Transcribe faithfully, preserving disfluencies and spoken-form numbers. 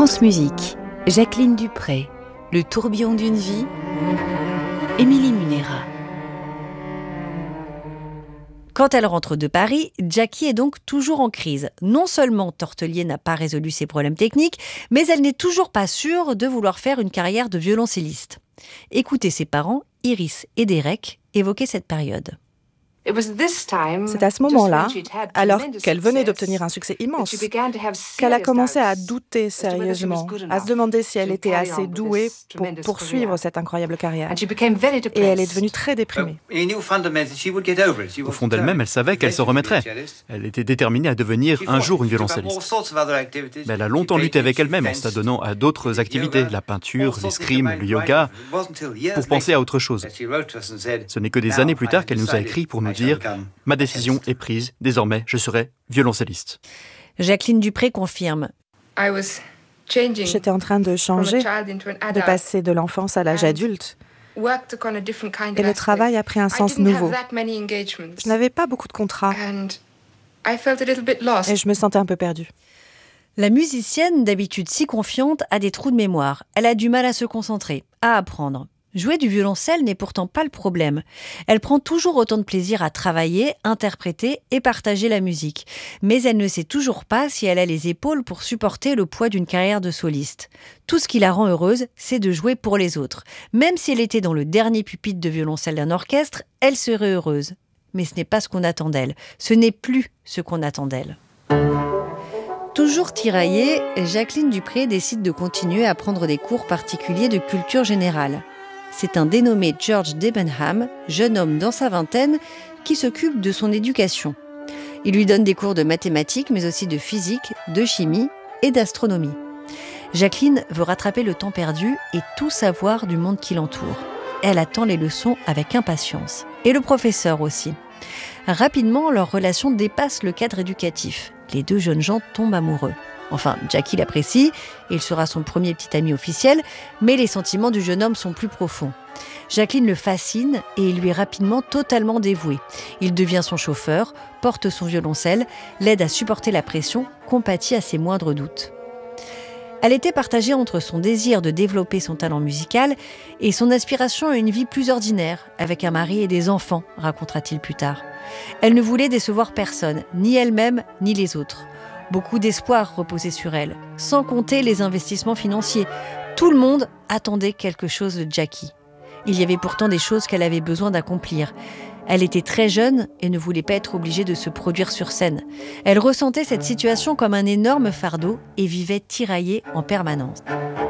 France Musique, Jacqueline Dupré, Le tourbillon d'une vie, Émilie Munera. Quand elle rentre de Paris, Jackie est donc toujours en crise. Non seulement Tortelier n'a pas résolu ses problèmes techniques, mais elle n'est toujours pas sûre de vouloir faire une carrière de violoncelliste. Écoutez ses parents, Iris et Derek, évoquer cette période. C'est à ce moment-là, alors qu'elle venait d'obtenir un succès immense, qu'elle a commencé à douter sérieusement, à se demander si elle était assez douée pour poursuivre cette incroyable carrière. Et elle est devenue très déprimée. Au fond d'elle-même, elle savait qu'elle se remettrait. Elle était déterminée à devenir un jour une violoncelliste. Mais elle a longtemps lutté avec elle-même en s'adonnant à d'autres activités, la peinture, l'escrime, le yoga, pour penser à autre chose. Ce n'est que des années plus tard qu'elle nous a écrit pour nous dire « Ma décision est prise, désormais je serai violoncelliste ». Jacqueline Dupré confirme. J'étais en train de changer, de passer de l'enfance à l'âge adulte. Et le travail a pris un sens nouveau. Je n'avais pas beaucoup de contrats. Et je me sentais un peu perdue. La musicienne, d'habitude si confiante, a des trous de mémoire. Elle a du mal à se concentrer, à apprendre. Jouer du violoncelle n'est pourtant pas le problème. Elle prend toujours autant de plaisir à travailler, interpréter et partager la musique. Mais elle ne sait toujours pas si elle a les épaules pour supporter le poids d'une carrière de soliste. Tout ce qui la rend heureuse, c'est de jouer pour les autres. Même si elle était dans le dernier pupitre de violoncelle d'un orchestre, elle serait heureuse. Mais ce n'est pas ce qu'on attend d'elle. Ce n'est plus ce qu'on attend d'elle. Toujours tiraillée, Jacqueline Dupré décide de continuer à prendre des cours particuliers de culture générale. C'est un dénommé George Debenham, jeune homme dans sa vingtaine, qui s'occupe de son éducation. Il lui donne des cours de mathématiques, mais aussi de physique, de chimie et d'astronomie. Jacqueline veut rattraper le temps perdu et tout savoir du monde qui l'entoure. Elle attend les leçons avec impatience. Et le professeur aussi. Rapidement, leur relation dépasse le cadre éducatif. Les deux jeunes gens tombent amoureux. Enfin, Jackie l'apprécie, il sera son premier petit ami officiel, mais les sentiments du jeune homme sont plus profonds. Jacqueline le fascine et il lui est rapidement totalement dévoué. Il devient son chauffeur, porte son violoncelle, l'aide à supporter la pression, compatit à ses moindres doutes. Elle était partagée entre son désir de développer son talent musical et son aspiration à une vie plus ordinaire, avec un mari et des enfants, racontera-t-il plus tard. Elle ne voulait décevoir personne, ni elle-même, ni les autres. Beaucoup d'espoir reposait sur elle, sans compter les investissements financiers. Tout le monde attendait quelque chose de Jackie. Il y avait pourtant des choses qu'elle avait besoin d'accomplir. Elle était très jeune et ne voulait pas être obligée de se produire sur scène. Elle ressentait cette situation comme un énorme fardeau et vivait tiraillée en permanence.